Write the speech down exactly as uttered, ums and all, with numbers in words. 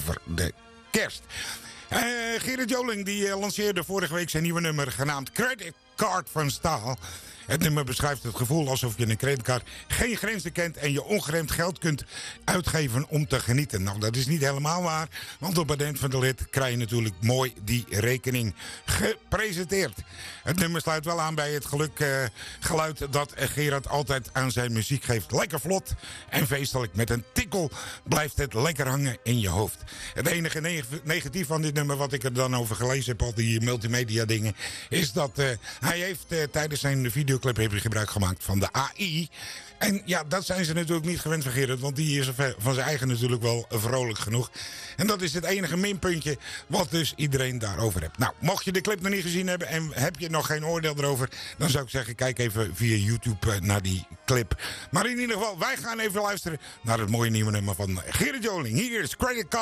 over de kerst. Uh, Gerard Joling die uh, lanceerde vorige week zijn nieuwe nummer genaamd Credit Card van Staal. Het nummer beschrijft het gevoel alsof je een creditcard geen grenzen kent en je ongeremd geld kunt uitgeven om te genieten. Nou, dat is niet helemaal waar, want op het eind van de rit krijg je natuurlijk mooi die rekening gepresenteerd. Het nummer sluit wel aan bij het geluk, uh, geluid dat Gerard altijd aan zijn muziek geeft. Lekker vlot en feestelijk. Met een tikkel blijft het lekker hangen in je hoofd. Het enige neg- negatief van dit nummer wat ik er dan over gelezen heb, al die multimedia dingen, is dat uh, hij heeft uh, tijdens zijn video clip heeft hij gebruik gemaakt van de A I. En ja, dat zijn ze natuurlijk niet gewend van Gerard, want die is van zijn eigen natuurlijk wel vrolijk genoeg. En dat is het enige minpuntje wat dus iedereen daarover hebt. Nou, mocht je de clip nog niet gezien hebben en heb je nog geen oordeel erover, dan zou ik zeggen, kijk even via YouTube naar die clip. Maar in ieder geval, wij gaan even luisteren naar het mooie nieuwe nummer van Gerard Joling. Hier is Credit Card.